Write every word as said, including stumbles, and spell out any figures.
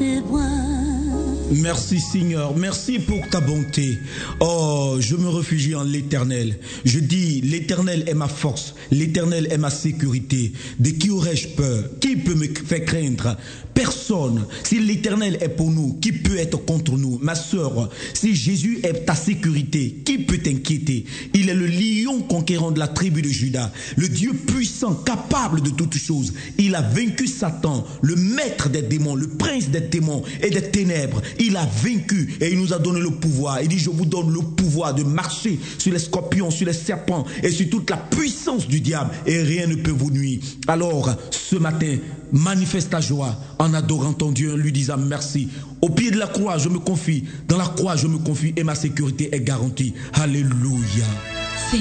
témoin. Merci Seigneur, merci pour ta bonté. Oh, je me réfugie en l'Éternel. Je dis, l'Éternel est ma force, l'Éternel est ma sécurité. De qui aurais-je peur? Qui peut me faire craindre? Personne. Si l'Éternel est pour nous, qui peut être contre nous? Ma sœur, si Jésus est ta sécurité, qui peut t'inquiéter? Il est le lion conquérant de la tribu de Juda, le Dieu puissant, capable de toutes choses. Il a vaincu Satan, le maître des démons, le prince des démons et des ténèbres. Il a vaincu et il nous a donné le pouvoir. Il dit, je vous donne le pouvoir de marcher sur les scorpions, sur les serpents et sur toute la puissance du diable et rien ne peut vous nuire. Alors, ce matin, manifeste ta joie en adorant ton Dieu, en lui disant merci. Au pied de la croix, je me confie. Dans la croix, je me confie et ma sécurité est garantie. Alléluia.